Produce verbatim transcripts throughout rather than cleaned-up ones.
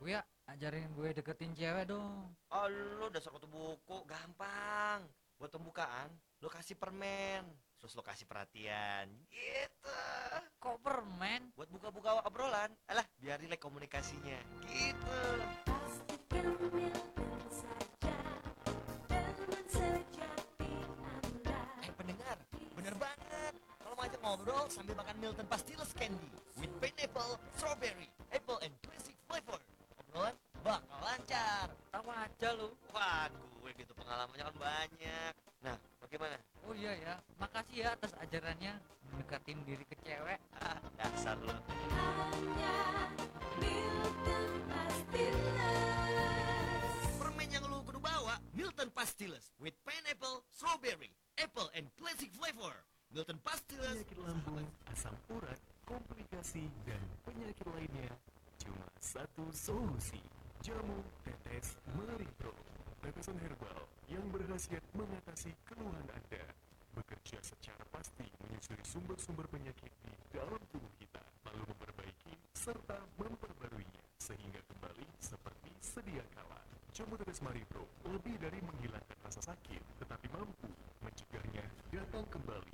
Uya, ajarin gue deketin cewek dong. Oh, lu dasar kutu buku, gampang. Buat pembukaan, lu kasih permen, terus lu kasih perhatian, gitu. Kok permen? Buat buka-buka obrolan, alah, biar rileks komunikasinya, gitu. Pastikan Milton saja teman sejati Anda. Eh, pendengar, bener banget. Kalau mau ajak ngobrol sambil makan Milton Pastilles Candy with pineapple, strawberry, apple, and classic flavor. Obrolan bakal lancar. Tahu aja lu. Wah, gue gitu pengalamannya kan banyak. Nah, bagaimana? Oh iya ya, makasih ya atas ajarannya mendekatin diri ke cewek. Ah, dasar lu. Hanya Milton Pastilles. Permen yang lu kudu bawa, Milton Pastilles with pineapple, strawberry, apple, and classic flavor. Milton Pastilles. Penyakit lambung, asam urat, komplikasi, dan penyakit lainnya. Cuma satu solusi. Jamu tetes Maripro. Tetesan herbal yang berkhasiat mengatasi keluhan Anda. Bekerja secara pasti menyusuri sumber-sumber penyakit di dalam tubuh kita. Lalu memperbaiki serta memperbaruinya. Sehingga kembali seperti sedia kala. Jamu tetes Maripro lebih dari menghilangkan rasa sakit, tetapi mampu mencegahnya datang kembali.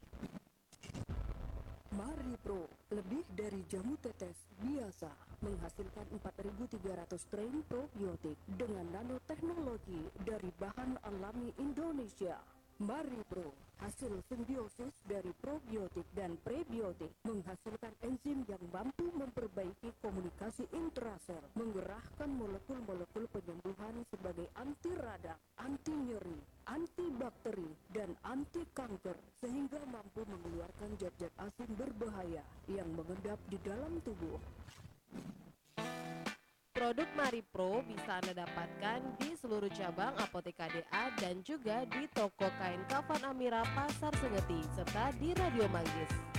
Maripro, lebih dari jamu tetes biasa, menghasilkan empat ribu tiga ratus strain probiotik dengan nanoteknologi dari bahan alami Indonesia. Maripro, hasil simbiosis dari probiotik dan prebiotik, menghasilkan enzim yang mampu memperbaiki komunikasi intrasel, menggerahkan molekul-molekul penyembuhan sebagai anti radang, anti nyeri, antibakteri, dan anti kanker, sehingga mampu mengeluarkan zat-zat asing berbahaya yang mengendap di dalam tubuh. Produk Maripro bisa Anda dapatkan di seluruh cabang Apotek K D A dan juga di toko kain Kafan Amira Pasar Sengeti serta di Radio Manggis.